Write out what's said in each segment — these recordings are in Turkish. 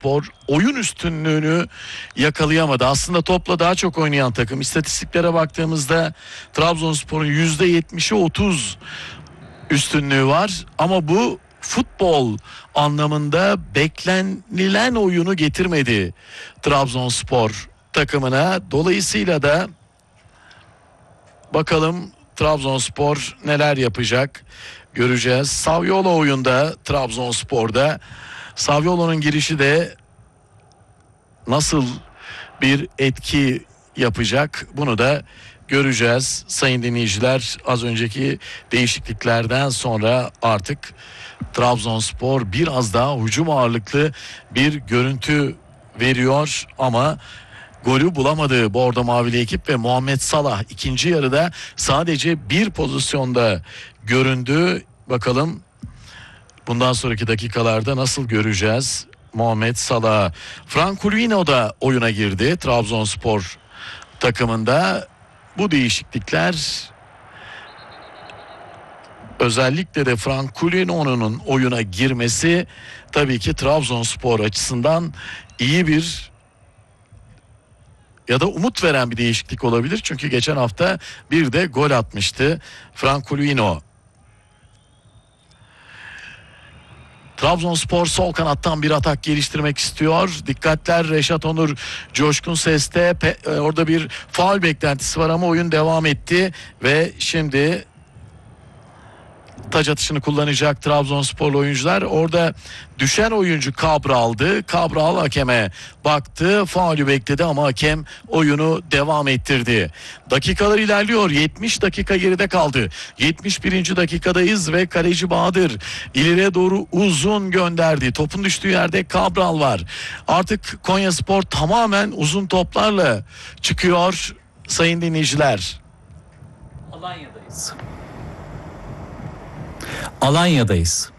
Trabzonspor oyun üstünlüğünü yakalayamadı. Aslında topla daha çok oynayan takım. İstatistiklere baktığımızda Trabzonspor'un %70'i 30 üstünlüğü var. Ama bu futbol anlamında beklenilen oyunu getirmedi Trabzonspor takımına. Dolayısıyla da bakalım Trabzonspor neler yapacak göreceğiz. Saviola oyunda Trabzonspor'da. Saviola'nın girişi de nasıl bir etki yapacak bunu da göreceğiz. Sayın dinleyiciler, az önceki değişikliklerden sonra artık Trabzonspor biraz daha hücum ağırlıklı bir görüntü veriyor ama golü bulamadı Bordo Mavili ekip ve Muhammed Salah ikinci yarıda sadece bir pozisyonda göründü. Bakalım bundan sonraki dakikalarda nasıl göreceğiz Muhammed Salah. Franculino da oyuna girdi Trabzonspor takımında. Bu değişiklikler, özellikle de Franculino'nun oyuna girmesi tabii ki Trabzonspor açısından iyi bir ya da umut veren bir değişiklik olabilir. Çünkü geçen hafta bir de gol atmıştı Franculino. Trabzonspor sol kanattan bir atak geliştirmek istiyor. Dikkatler Reşat Onur coşkun seste. Orada bir faul beklentisi var ama oyun devam etti ve şimdi taç atışını kullanacak Trabzonsporlu oyuncular. Orada düşen oyuncu Cabral'dı. Cabral hakeme baktı, faulü bekledi ama hakem oyunu devam ettirdi. Dakikalar ilerliyor. 70 dakika geride kaldı. 71. dakikadayız ve kaleci Bahadır ileriye doğru uzun gönderdi. Topun düştüğü yerde Cabral var. Artık Konyaspor tamamen uzun toplarla çıkıyor sayın dinleyiciler. Alanya'dayız.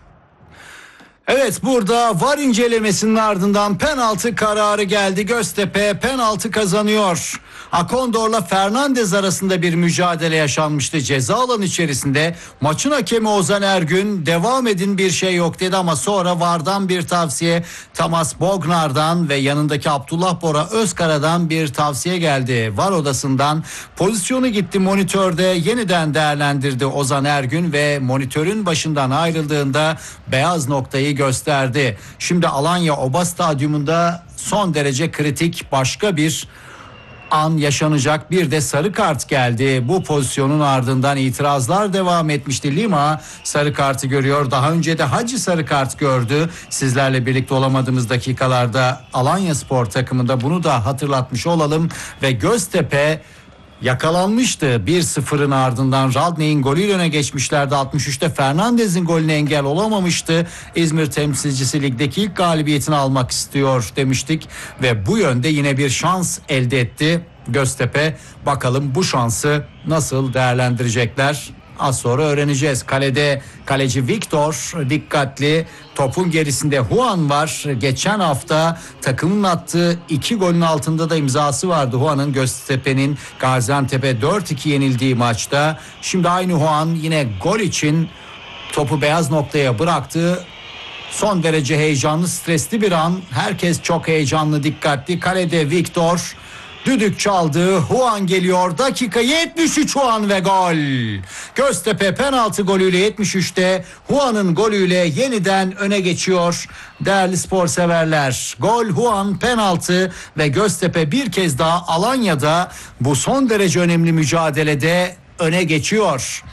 Evet, burada VAR incelemesinin ardından penaltı kararı geldi. Göztepe penaltı kazanıyor. Akondor'la Fernandez arasında bir mücadele yaşanmıştı ceza alanı içerisinde. Maçın hakemi Ozan Ergün devam edin, bir şey yok dedi ama sonra VAR'dan bir tavsiye, Tamas Bognar'dan ve yanındaki Abdullah Bora Özkara'dan bir tavsiye geldi. VAR odasından pozisyonu gitti monitörde, yeniden değerlendirdi Ozan Ergün ve monitörün başından ayrıldığında beyaz noktayı gösterdi. Şimdi Alanya Oba Stadyumunda son derece kritik başka bir an yaşanacak. Bir de sarı kart geldi. Bu pozisyonun ardından itirazlar devam etmişti. Lima sarı kartı görüyor. Daha önce de Hacı sarı kart gördü. Sizlerle birlikte olamadığımız dakikalarda Alanyaspor takımında bunu da hatırlatmış olalım ve Göztepe yakalanmıştı. 1-0'ın ardından Radney'in golüyle öne geçmişlerdi. 63'te Fernandez'in golüne engel olamamıştı. İzmir temsilcisi ligdeki ilk galibiyetini almak istiyor demiştik ve bu yönde yine bir şans elde etti Göztepe. Bakalım bu şansı nasıl değerlendirecekler? Az sonra öğreneceğiz. Kalede kaleci Victor dikkatli. Topun gerisinde Juan var. Geçen hafta takımın attığı 2 golün altında da imzası vardı Juan'ın, Göztepe'nin Gaziantep'e 4-2 yenildiği maçta. Şimdi aynı Juan yine gol için topu beyaz noktaya bıraktı. Son derece heyecanlı, stresli bir an. Herkes çok heyecanlı, dikkatli. Kalede Victor. Düdük çaldı. Juan geliyor. Dakika 73 Juan ve gol. Göztepe penaltı golüyle 73'te Juan'ın golüyle yeniden öne geçiyor. Değerli spor severler. Gol, Juan, penaltı ve Göztepe bir kez daha Alanya'da bu son derece önemli mücadelede öne geçiyor.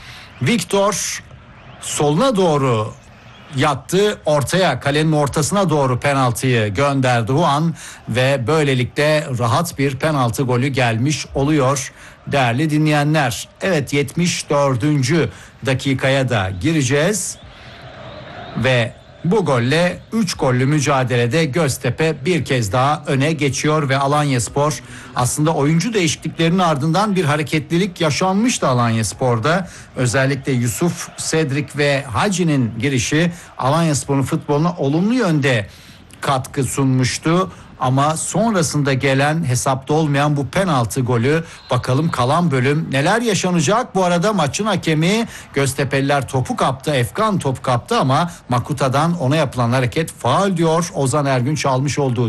Victor soluna doğru yattı, ortaya, kalenin ortasına doğru penaltıyı gönderdi Juan ve böylelikle rahat bir penaltı golü gelmiş oluyor değerli dinleyenler. Evet, 74. dakikaya da gireceğiz ve bu golle 3 gollü mücadelede Göztepe bir kez daha öne geçiyor ve Alanyaspor, aslında oyuncu değişikliklerinin ardından bir hareketlilik yaşanmıştı Alanyaspor'da. Özellikle Yusuf, Cedric ve Hacı'nin girişi Alanyaspor'un futboluna olumlu yönde katkı sunmuştu. Ama sonrasında gelen, hesapta olmayan bu penaltı golü, bakalım kalan bölüm neler yaşanacak. Bu arada maçın hakemi, Göztepe'liler topu kaptı, Efkan topu kaptı ama Makuta'dan ona yapılan hareket faul diyor. Ozan Ergün çalmış olduğu